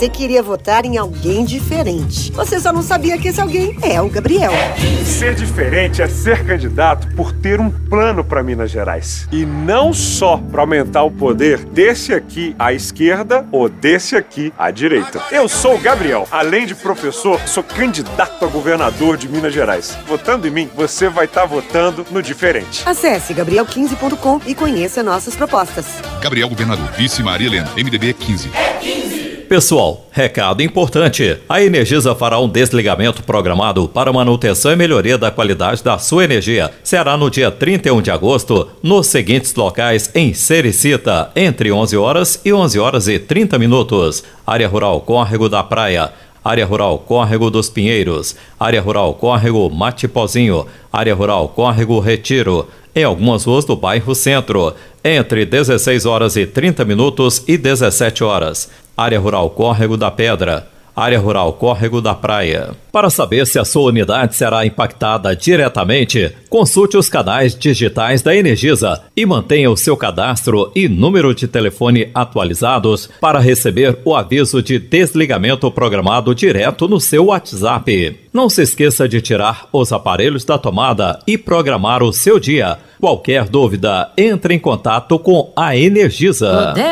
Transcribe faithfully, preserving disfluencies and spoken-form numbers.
você queria votar em alguém diferente. Você só não sabia que esse alguém é o Gabriel. Ser diferente é ser candidato por ter um plano para Minas Gerais. E não só para aumentar o poder desse aqui à esquerda ou desse aqui à direita. Eu sou o Gabriel. Além de professor, sou candidato a governador de Minas Gerais. Votando em mim, você vai estar votando no diferente. Acesse gabriel quinze ponto com e conheça nossas propostas. Gabriel Governador, vice Maria Helena, M D B quinze. Pessoal, recado importante. A Energisa fará um desligamento programado para manutenção e melhoria da qualidade da sua energia. Será no dia trinta e um de agosto, nos seguintes locais em Sericita, entre onze horas e onze horas e trinta minutos. Área Rural Córrego da Praia, Área Rural Córrego dos Pinheiros, Área Rural Córrego Matipozinho, Área Rural Córrego Retiro, em algumas ruas do bairro Centro, entre dezesseis horas e trinta minutos e dezessete horas. Área Rural Córrego da Pedra, Área Rural Córrego da Praia. Para saber se a sua unidade será impactada diretamente, consulte os canais digitais da Energisa e mantenha o seu cadastro e número de telefone atualizados para receber o aviso de desligamento programado direto no seu WhatsApp. Não se esqueça de tirar os aparelhos da tomada e programar o seu dia. Qualquer dúvida, entre em contato com a Energisa.